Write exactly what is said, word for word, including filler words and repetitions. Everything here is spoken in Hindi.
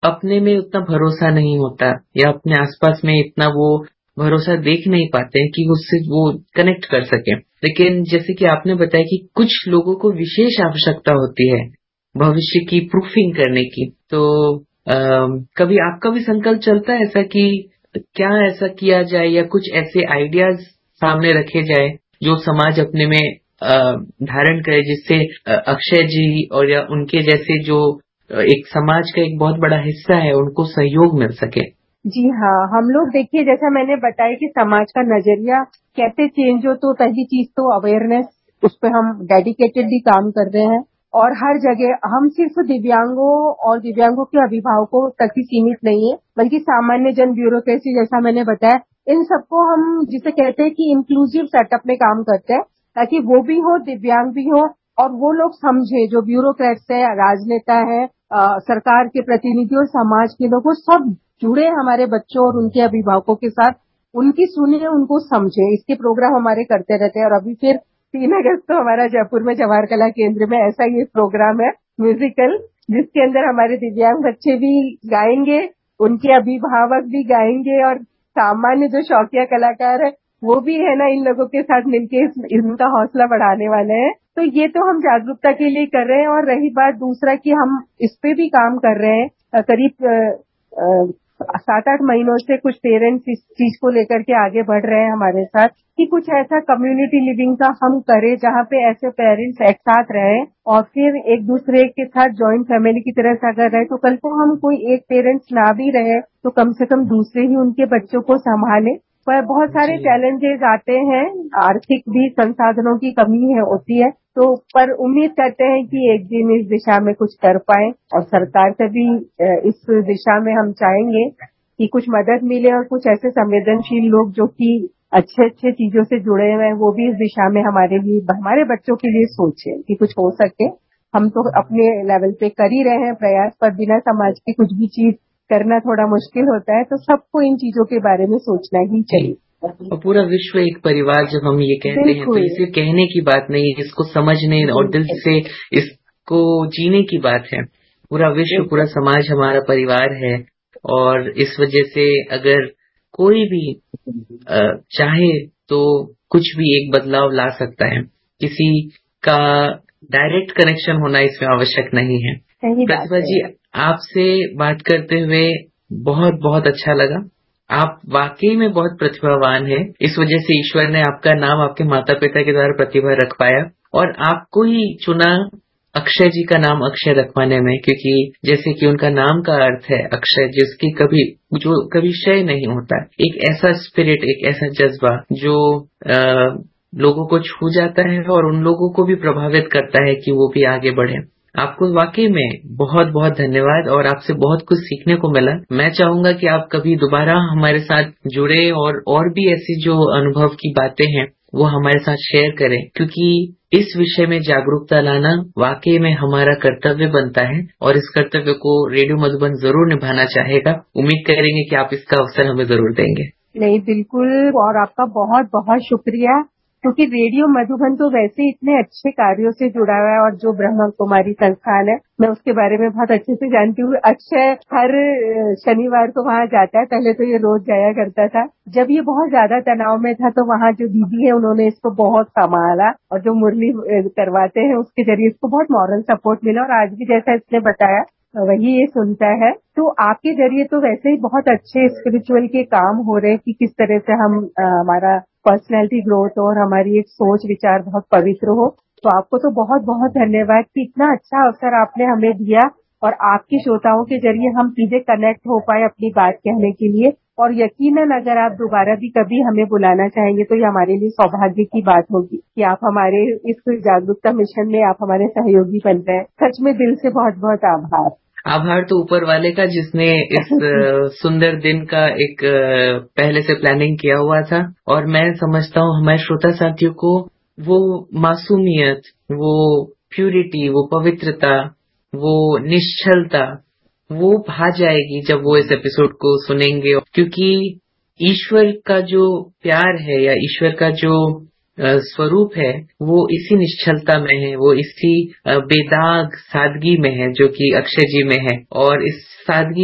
अपने में उतना भरोसा नहीं होता या अपने आसपास में इतना वो भरोसा देख नहीं पाते हैं कि उससे वो कनेक्ट कर सके। लेकिन जैसे कि आपने बताया कि कुछ लोगों को विशेष आवश्यकता होती है भविष्य की प्रूफिंग करने की, तो आ, कभी आपका भी संकल्प चलता है ऐसा कि क्या ऐसा किया जाए या कुछ ऐसे आइडियाज सामने रखे जाए जो समाज अपने में आ, धारण करे, जिससे अक्षय जी और या उनके जैसे जो एक समाज का एक बहुत बड़ा हिस्सा है उनको सहयोग मिल सके? जी हाँ, हम लोग देखिए जैसा मैंने बताया कि समाज का नजरिया कैसे चेंज हो, तो पहली चीज तो अवेयरनेस, उस पर हम डेडिकेटेडली काम कर रहे हैं। और हर जगह हम सिर्फ दिव्यांगों और दिव्यांगों के अभिभावकों तक ही सीमित नहीं है, बल्कि सामान्य जन, ब्यूरोक्रेसी, जैसा मैंने बताया, इन सबको हम जिसे कहते हैं कि इंक्लूसिव सेटअप में काम करते हैं, ताकि वो भी हो, दिव्यांग भी हो, और वो लोग समझे जो ब्यूरोक्रेट्स है, राजनेता है, आ, सरकार के प्रतिनिधि और समाज के लोग, वो सब जुड़े हमारे बच्चों और उनके अभिभावकों के साथ, उनकी सुनिए, उनको समझे। इसके प्रोग्राम हमारे करते रहते हैं। और अभी फिर तीन अगस्त तो हमारा जयपुर में जवाहर कला केंद्र में ऐसा ही प्रोग्राम है, म्यूजिकल, जिसके अंदर हमारे दिव्यांग बच्चे भी गाएंगे, उनके अभिभावक भी गाएंगे, और सामान्य जो शौकिया कलाकार है वो भी है ना, इन लोगों के साथ मिलके इनका हौसला बढ़ाने वाले हैं। तो ये तो हम जागरूकता के लिए कर रहे हैं। और रही बात दूसरा कि हम इस पे भी काम कर रहे हैं, करीब सात आठ महीनों से कुछ पेरेंट्स इस चीज को लेकर के आगे बढ़ रहे हैं हमारे साथ कि कुछ ऐसा कम्युनिटी लिविंग का हम करें जहाँ पे ऐसे पेरेंट्स एक साथ रहे और फिर एक दूसरे के साथ जॉइंट फैमिली की तरह से अगर रहे, तो कल को हम कोई एक पेरेंट्स ना भी रहे तो कम से कम दूसरे ही उनके बच्चों को संभाले। पर बहुत सारे चैलेंजेस आते हैं, आर्थिक भी संसाधनों की कमी है होती है, तो पर उम्मीद करते हैं कि एक दिन इस दिशा में कुछ कर पाए। और सरकार से भी इस दिशा में हम चाहेंगे कि कुछ मदद मिले और कुछ ऐसे संवेदनशील लोग जो कि अच्छे अच्छे चीजों से जुड़े हुए हैं, वो भी इस दिशा में हमारे लिए, हमारे बच्चों के लिए सोचे कि कुछ हो सके। हम तो अपने लेवल पे कर ही रहे हैं प्रयास, पर बिना समाज की कुछ भी चीज करना थोड़ा मुश्किल होता है, तो सबको इन चीजों के बारे में सोचना ही चाहिए। और पूरा विश्व एक परिवार जब हम ये कहते हैं तो इसे कहने की बात नहीं है, इसको समझने और दिल से इसको जीने की बात है। पूरा विश्व, पूरा समाज हमारा परिवार है। और इस वजह से अगर कोई भी चाहे तो कुछ भी एक बदलाव ला सकता है। किसी का डायरेक्ट कनेक्शन होना इसमें आवश्यक नहीं है। प्रतिभा जी, आपसे बात करते हुए बहुत बहुत अच्छा लगा। आप वाकई में बहुत प्रतिभावान हैं। इस वजह से ईश्वर ने आपका नाम आपके माता पिता के द्वारा प्रतिभा रख पाया और आपको ही चुना अक्षय जी का नाम अक्षय रखवाने में, क्योंकि जैसे कि उनका नाम का अर्थ है अक्षय, जिसकी कभी जो कभी क्षय नहीं होता। एक ऐसा स्पिरिट, एक ऐसा जज्बा जो आ, लोगों को छू जाता है और उन लोगों को भी प्रभावित करता है कि वो भी आगे बढ़े। आपको वाकई में बहुत बहुत धन्यवाद और आपसे बहुत कुछ सीखने को मिला। मैं चाहूंगा कि आप कभी दोबारा हमारे साथ जुड़े और और भी ऐसी जो अनुभव की बातें हैं वो हमारे साथ शेयर करें, क्योंकि इस विषय में जागरूकता लाना वाकई में हमारा कर्तव्य बनता है और इस कर्तव्य को रेडियो मधुबन जरूर निभाना चाहेगा। उम्मीद करेंगे कि आप इसका अवसर हमें जरूर देंगे। नहीं, बिल्कुल, और आपका बहुत बहुत शुक्रिया, क्योंकि रेडियो मधुबन तो वैसे इतने अच्छे कार्यों से जुड़ा हुआ है। और जो ब्रह्म कुमारी संस्थान है, मैं उसके बारे में बहुत अच्छे से जानती हूँ। अक्षय हर शनिवार को वहाँ जाता है, पहले तो ये रोज जाया करता था। जब ये बहुत ज्यादा तनाव में था तो वहाँ जो दीदी है उन्होंने इसको बहुत संभाला और जो मुरली करवाते हैं उसके जरिए इसको बहुत मॉरल सपोर्ट मिला। और आज भी जैसा इसने बताया वही ये सुनता है। तो आपके जरिए तो वैसे ही बहुत अच्छे स्पिरिचुअल के काम हो रहे हैं कि किस तरह से हम आ, हमारा पर्सनैलिटी ग्रोथ और हमारी एक सोच विचार बहुत पवित्र हो। तो आपको तो बहुत बहुत धन्यवाद कि इतना अच्छा अवसर आपने हमें दिया और आपके श्रोताओं के जरिए हम सीधे कनेक्ट हो पाए अपनी बात कहने के लिए। और यकीनन अगर आप दोबारा भी कभी हमें बुलाना चाहेंगे तो ये हमारे लिए सौभाग्य की बात होगी कि आप हमारे इस जागरूकता मिशन में आप हमारे सहयोगी बन रहे हैं। सच में दिल से बहुत बहुत आभार। आभार तो ऊपर वाले का जिसने इस सुंदर दिन का एक पहले से प्लानिंग किया हुआ था। और मैं समझता हूँ हमारे श्रोता साथियों को वो मासूमियत, वो प्यूरिटी, वो पवित्रता, वो निश्चलता वो भा जाएगी जब वो इस एपिसोड को सुनेंगे, क्योंकि ईश्वर का जो प्यार है या ईश्वर का जो स्वरूप है वो इसी निश्चलता में है, वो इसी बेदाग सादगी में है जो कि अक्षय जी में है। और इस सादगी